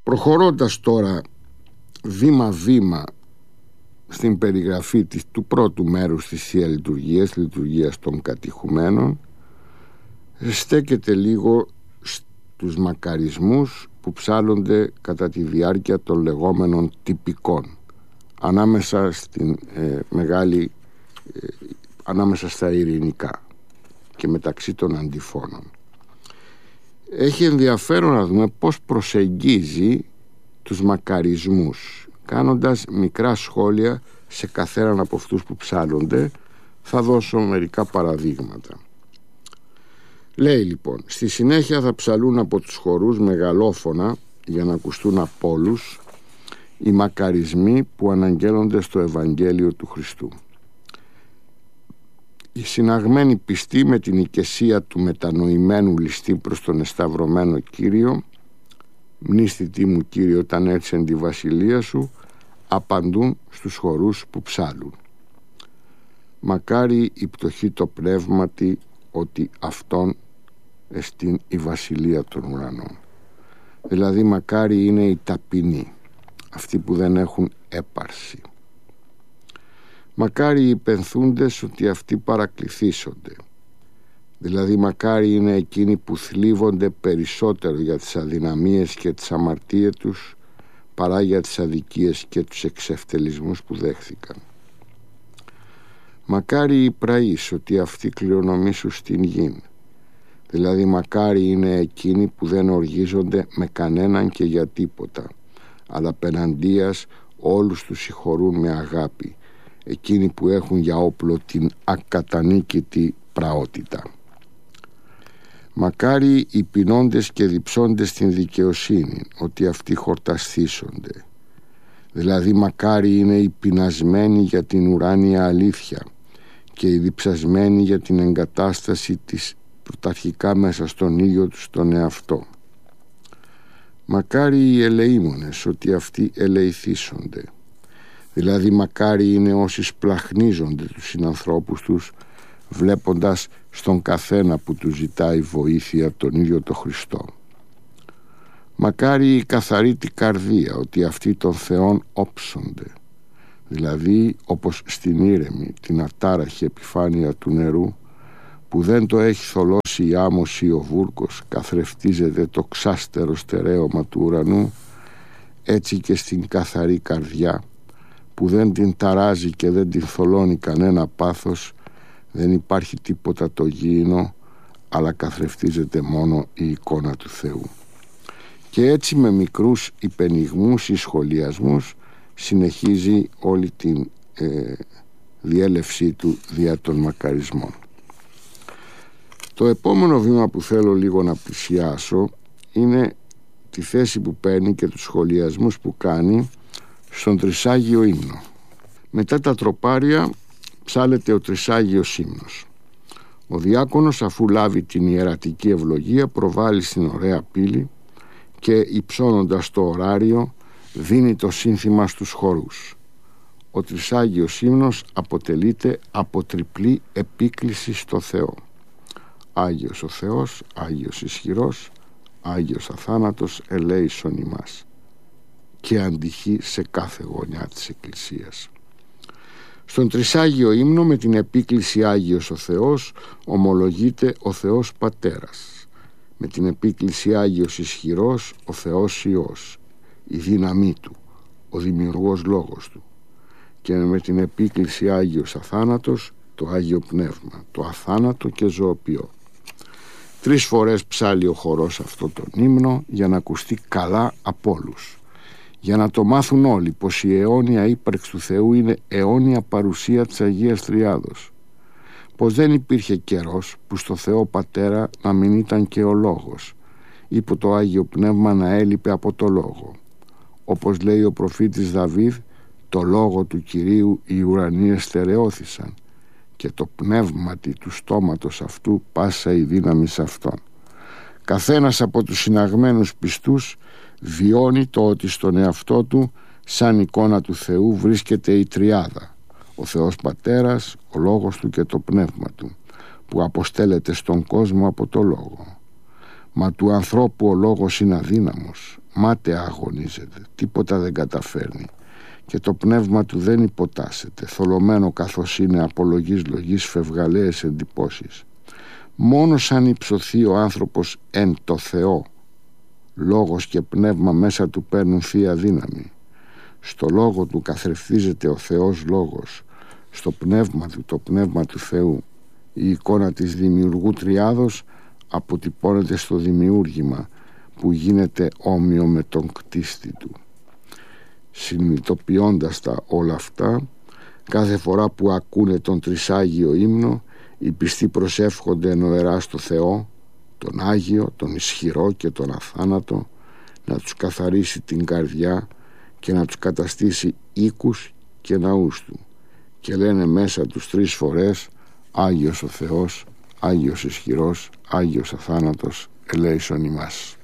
Προχωρώντας τώρα βήμα-βήμα στην περιγραφή του πρώτου μέρους της Θεία Λειτουργίας, λειτουργίας των κατηχουμένων, στέκεται λίγο στους μακαρισμούς που ψάλλονται κατά τη διάρκεια των λεγόμενων τυπικών, ανάμεσα ανάμεσα στα ειρηνικά και μεταξύ των αντιφώνων. Έχει ενδιαφέρον να δούμε πώς προσεγγίζει τους μακαρισμούς, κάνοντας μικρά σχόλια σε καθέναν από αυτούς που ψάλλονται. Θα δώσω μερικά παραδείγματα. Λέει λοιπόν: στη συνέχεια θα ψαλούν από τους χορούς μεγαλόφωνα για να ακουστούν από όλους οι μακαρισμοί που αναγγέλλονται στο Ευαγγέλιο του Χριστού. Οι συναγμένοι πιστοί με την οικεσία του μετανοημένου ληστή προς τον εσταυρωμένο Κύριο, μνήστητή μου Κύριε όταν έρθεις εν τη βασιλεία σου, απαντούν στους χορούς που ψάλουν. Μακάρι η πτωχή το πνεύματι, ότι αυτόν εστίν η βασιλεία των ουρανών. Δηλαδή μακάρι είναι οι ταπεινοί, αυτοί που δεν έχουν έπαρση. Μακάρι οι υπενθούντες, ότι αυτοί παρακληθήσονται. Δηλαδή μακάρι είναι εκείνοι που θλίβονται περισσότερο για τις αδυναμίες και τις αμαρτίες τους παρά για τις αδικίες και τους εξευτελισμούς που δέχθηκαν. Μακάρι οι πραείς, ότι αυτοί κληρονομήσουν στην γην. Δηλαδή μακάρι είναι εκείνοι που δεν οργίζονται με κανέναν και για τίποτα, αλλά πεναντίας όλους τους συγχωρούν με αγάπη, εκείνοι που έχουν για όπλο την ακατανίκητη πραότητα. Μακάρι οι πεινώντες και διψώντες στην δικαιοσύνη, ότι αυτοί χορταστήσονται. Δηλαδή μακάρι είναι οι πεινασμένοι για την ουράνια αλήθεια και οι διψασμένοι για την εγκατάσταση της πρωταρχικά μέσα στον ίδιο τους τον εαυτό. Μακάρι οι ελεήμονες, ότι αυτοί ελεηθήσονται. Δηλαδή μακάρι είναι όσοι σπλαχνίζονται τους συνανθρώπους τους, βλέποντας στον καθένα που του ζητάει βοήθεια τον ίδιο τον Χριστό. Μακάρι η καθαρή την καρδία, ότι αυτοί των Θεών όψονται. Δηλαδή όπως στην ήρεμη την ατάραχη επιφάνεια του νερού, που δεν το έχει θολώσει η άμμος ή ο βούρκος, καθρεφτίζεται το ξάστερο στερέωμα του ουρανού, έτσι και στην καθαρή καρδιά, που δεν την ταράζει και δεν την θολώνει κανένα πάθος, δεν υπάρχει τίποτα το γήινο, αλλά καθρεφτίζεται μόνο η εικόνα του Θεού. Και έτσι με μικρούς υπενιγμούς ή σχολιασμούς συνεχίζει όλη την διέλευσή του δια των μακαρισμών. Το επόμενο βήμα που θέλω λίγο να πλησιάσω είναι τη θέση που παίρνει και τους σχολιασμούς που κάνει στον Τρισάγιο ύμνο. Μετά τα τροπάρια ψάλεται ο Τρισάγιος ύμνος. Ο διάκονος, αφού λάβει την ιερατική ευλογία, προβάλλει στην ωραία πύλη και υψώνοντας το ωράριο δίνει το σύνθημα στους χορούς. Ο Τρισάγιος ύμνος αποτελείται από τριπλή επίκληση στο Θεό. Άγιος ο Θεός, Άγιος ισχυρός, Άγιος αθάνατος, ελέησον ημάς, και αντυχεί σε κάθε γωνιά της Εκκλησίας. Στον Τρισάγιο ύμνο με την επίκληση Άγιος ο Θεός ομολογείται ο Θεός Πατέρας, με την επίκληση Άγιος ισχυρός ο Θεός Υιός, η δύναμή του, ο δημιουργός λόγος του, και με την επίκληση Άγιος αθάνατος το Άγιο Πνεύμα, το αθάνατο και ζωοποιό. 3 φορές ψάλλει ο χορός αυτό τον ύμνο για να ακουστεί καλά από όλους, για να το μάθουν όλοι πως η αιώνια ύπαρξη του Θεού είναι αιώνια παρουσία της Αγίας Τριάδος, πως δεν υπήρχε καιρός που στο Θεό Πατέρα να μην ήταν και ο Λόγος ή που το Άγιο Πνεύμα να έλειπε από το Λόγο. Όπως λέει ο προφήτης Δαβίδ, το Λόγο του Κυρίου οι ουρανίες στερεώθησαν και το πνεύματι του στόματος αυτού πάσα η δύναμη σε αυτόν. Καθένας από τους συναγμένους πιστούς βιώνει το ότι στον εαυτό του σαν εικόνα του Θεού βρίσκεται η τριάδα, ο Θεός Πατέρας, ο Λόγος του και το Πνεύμα του, που αποστέλλεται στον κόσμο από το Λόγο. Μα του ανθρώπου ο Λόγος είναι αδύναμος, μάταια αγωνίζεται, τίποτα δεν καταφέρνει και το πνεύμα του δεν υποτάσσεται, θολωμένο καθώς είναι από λογής φευγαλαίες εντυπώσεις. Μόνο σαν υψωθεί ο άνθρωπος εν το Θεό, λόγος και πνεύμα μέσα του παίρνουν θεία δύναμη. Στο λόγο του καθρεφτίζεται ο Θεός λόγος, στο πνεύμα του το πνεύμα του Θεού. Η εικόνα της δημιουργού τριάδος αποτυπώνεται στο δημιούργημα που γίνεται όμοιο με τον κτίστη του. Συνειδητοποιώντας τα όλα αυτά, κάθε φορά που ακούνε τον τρισάγιο ύμνο, οι πιστοί προσεύχονται νοερά στο Θεό, τον Άγιο, τον ισχυρό και τον αθάνατο, να τους καθαρίσει την καρδιά και να τους καταστήσει οίκους και ναούς του, και λένε μέσα τους 3 φορές «Άγιος ο Θεός, Άγιος ισχυρός, Άγιος αθάνατος, ελέησον ημάς».